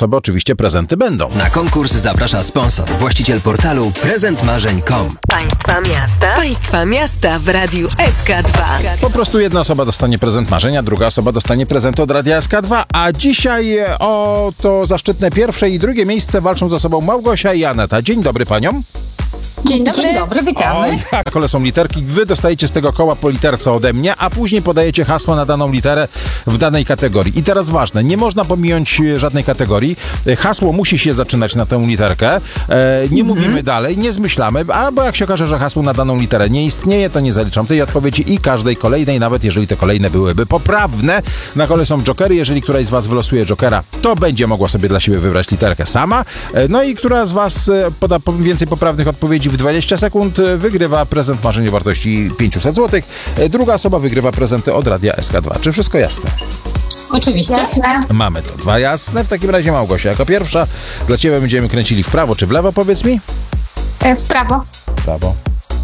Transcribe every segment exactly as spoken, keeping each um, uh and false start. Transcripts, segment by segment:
osoby oczywiście prezenty będą. Na konkurs zaprasza sponsor, właściciel portalu prezent marzeń kropka com. Państwa miasta. Państwa miasta w Radiu S K dwa. Po prostu jedna osoba dostanie prezent marzenia, druga osoba dostanie prezent od Radia S K dwa, a dzisiaj o to zaszczytne pierwsze i drugie miejsce walczą ze sobą Małgosia i Aneta. Dzień dobry paniom. Dzień dobry. Dzień dobry, witamy. O, jak kole są literki, wy dostajecie z tego koła po literce ode mnie, a później podajecie hasło na daną literę w danej kategorii. I teraz ważne, nie można pominąć żadnej kategorii. Hasło musi się zaczynać na tę literkę. E, nie mhm. mówimy dalej, nie zmyślamy, albo jak się okaże, że hasło na daną literę nie istnieje, to nie zaliczam tej odpowiedzi i każdej kolejnej, nawet jeżeli te kolejne byłyby poprawne. Na kole są jokery, jeżeli któraś z was wylosuje jokera, to będzie mogła sobie dla siebie wybrać literkę sama. E, no i która z was poda więcej poprawnych odpowiedzi w dwadzieścia sekund, wygrywa prezent marzeń o wartości pięćset złotych. Druga osoba wygrywa prezenty od Radia S K dwa. Czy wszystko jasne? Oczywiście. Jasne. Mamy to dwa jasne. W takim razie Małgosia jako pierwsza. Dla ciebie będziemy kręcili w prawo czy w lewo, powiedz mi? W prawo. W prawo.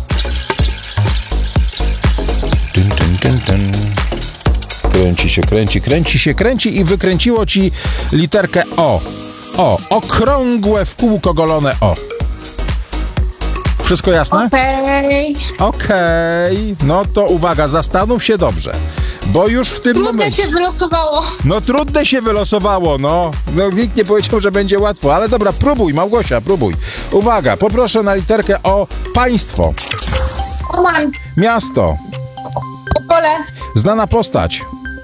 Dun, dun, dun, dun. Kręci się, kręci, kręci się, kręci i wykręciło ci literkę O. O. Okrągłe w kółko golone O. Wszystko jasne? Okej. Okay. Okej. Okay. No to uwaga, zastanów się dobrze. Bo już w tym trudne momencie... się wylosowało. No trudne się wylosowało, no. No nikt nie powiedział, że będzie łatwo. Ale dobra, próbuj, Małgosia, próbuj. Uwaga, poproszę na literkę O. Państwo. Oman. Miasto. Opole. Znana postać.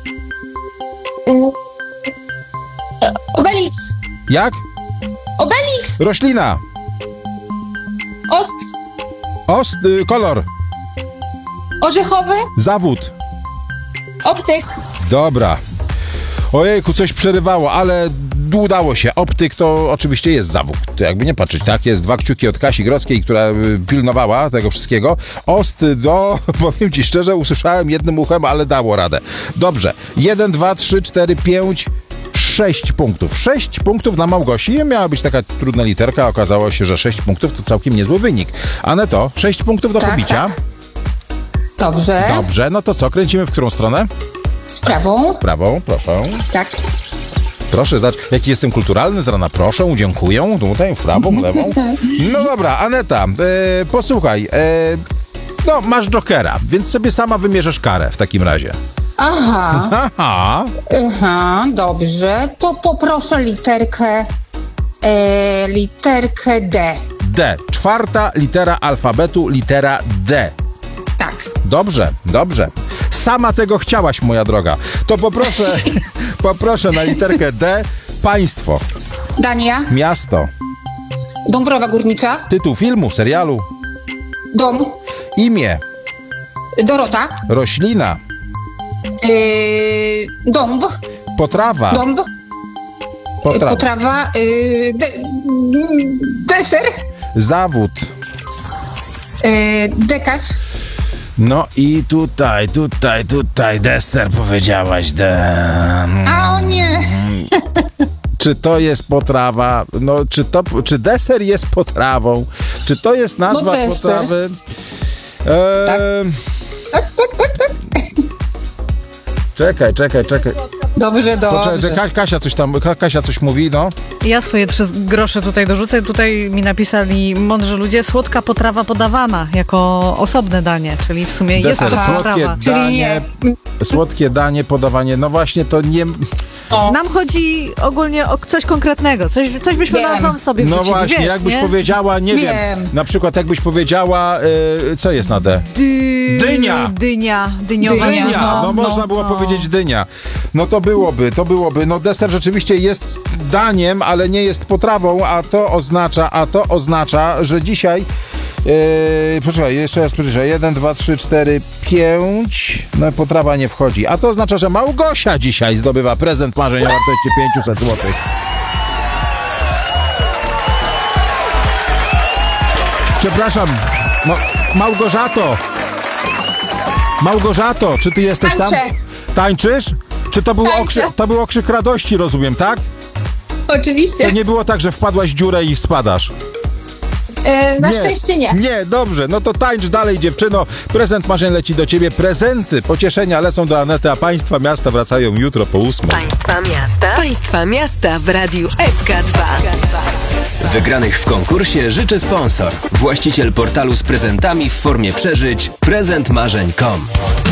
Obelix. Jak? Obelix. Roślina. Ost. Ost, y, kolor. Orzechowy. Zawód. Optyk. Dobra. Ojejku, coś przerywało, ale udało się. Optyk to oczywiście jest zawód. To jakby nie patrzeć, tak? Jest dwa kciuki od Kasi Grodzkiej, która pilnowała tego wszystkiego. Ost do, powiem ci szczerze, usłyszałem jednym uchem, ale dało radę. Dobrze. Jeden, dwa, trzy, cztery, pięć... Sześć punktów. Sześć punktów na Małgosi. Miała być taka trudna literka, okazało się, że sześć punktów to całkiem niezły wynik. Aneto, sześć punktów do tak, pobicia. Tak. Dobrze. Dobrze, no to co? Kręcimy w którą stronę? W prawą. W prawą, proszę. Tak. Proszę, zobacz, jaki jestem kulturalny z rana. Proszę, dziękuję. Tutaj w prawą, w lewą. No dobra, Aneta, e, posłuchaj. E, no, masz jokera, więc sobie sama wymierzysz karę w takim razie. Aha. Aha. Aha, dobrze. To poproszę literkę e, literkę D. D. Czwarta litera alfabetu, litera D. Tak. Dobrze, dobrze. Sama tego chciałaś, moja droga. To poproszę, poproszę na literkę D. Państwo. Dania. Miasto. Dąbrowa Górnicza. Tytuł filmu, serialu. Dom. Imię. Dorota. Roślina. Yy, dąb. Potrawa. Dąb. Potra- Potrawa. Yy, de, deser. Zawód. Yy, dekarz. No i tutaj, tutaj, tutaj deser powiedziałaś. De... A o nie. Czy to jest potrawa? No, czy, to, czy deser jest potrawą? Czy to jest nazwa no potrawy? Eee... Tak. Tak, tak, tak, tak. Czekaj, czekaj, czekaj. Dobrze, dobrze. Poczekaj, Kasia coś tam, Kasia coś mówi, no. Ja swoje trzy grosze tutaj dorzucę. Tutaj mi napisali mądrzy ludzie, słodka potrawa podawana jako osobne danie, czyli w sumie Deser, jest to słodkie potrawa. danie, słodkie danie, podawanie, no właśnie to nie... O. Nam chodzi ogólnie o coś konkretnego, coś, coś byśmy Wiem. razem sobie No wrzucili, właśnie, wiesz, jakbyś nie? powiedziała, nie wiem. Wiem. Na przykład jakbyś powiedziała, y, co jest na D? Dy... Dynia. Dynia. Dyniowa. Dynia. Dynia, no, No, można no, było no. powiedzieć dynia. No to byłoby, to byłoby. No deser rzeczywiście jest daniem, ale nie jest potrawą, a to oznacza, a to oznacza, że dzisiaj Yy, poczekaj, jeszcze raz poczekaj. Jeden, dwa, trzy, cztery, pięć. No potrawa nie wchodzi. A to oznacza, że Małgosia dzisiaj zdobywa prezent marzeń o wartości pięćset złotych. Przepraszam, no, Małgorzato. Małgorzato, czy ty jesteś tam? Tańczę. Tańczysz? Czy to był, Tańczę. okrzyk, to był okrzyk radości, rozumiem, tak? Oczywiście. To nie było tak, że wpadłaś w dziurę i spadasz. E, na szczęście nie. Nie, dobrze, no to tańcz dalej, dziewczyno. Prezent marzeń leci do ciebie. Prezenty, pocieszenia lecą do Anety, a państwa miasta wracają jutro po ósmej. Państwa miasta. Państwa miasta w Radiu S K dwa. Wygranych w konkursie życzy sponsor. Właściciel portalu z prezentami w formie przeżyć prezent marzeń kropka com.